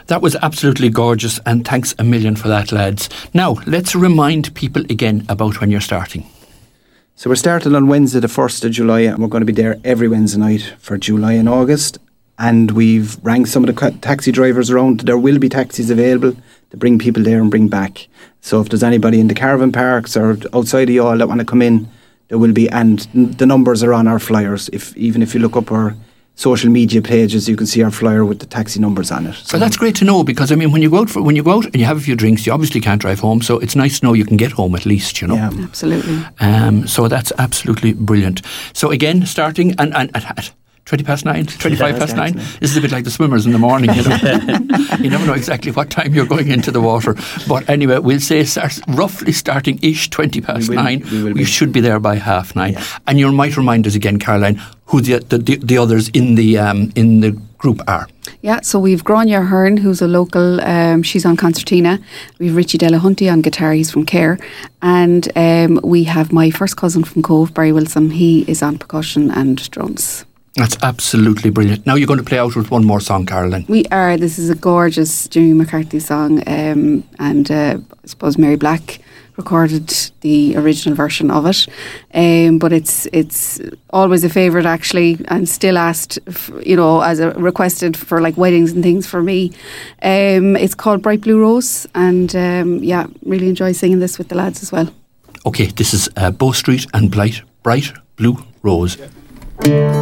That was absolutely gorgeous, and thanks a million for that, lads. Now, let's remind people again about when you're starting. So we're starting on Wednesday the 1st of July, and we're going to be there every Wednesday night for July and August. And we've rang some of the taxi drivers around. There will be taxis available to bring people there and bring back. So if there's anybody in the caravan parks or outside of Youghal that want to come in, there will be. And the numbers are on our flyers. Even if you look up our social media pages, you can see our flyer with the taxi numbers on it. So that's great to know, because I mean, when you go out and you have a few drinks, you obviously can't drive home. So it's nice to know you can get home at least, you know. Yeah, absolutely. So that's absolutely brilliant. So again, starting and at 25 past 9. This is a bit like the swimmers in the morning, you know. You never know exactly what time you're going into the water. But anyway, we'll say roughly starting-ish 20 past 9. You should be there by 9:30. Yeah. And you might remind us again, Caroline, who the others in the group are. Yeah, so we've Grania Hearn, who's a local, she's on concertina. We've Richie Delahunty on guitar, he's from Care. And we have my first cousin from Cove, Barry Wilson, he is on percussion and drums. That's absolutely brilliant. Now you're going to play out with one more song, Caroline. We are. This is a gorgeous Jimmy McCarthy song, and I suppose Mary Black recorded the original version of it. But it's always a favourite, actually, and still asked, as a requested for like weddings and things for me. It's called Bright Blue Rose, and really enjoy singing this with the lads as well. Okay, this is Bow Street and Bright Blue Rose. Yeah.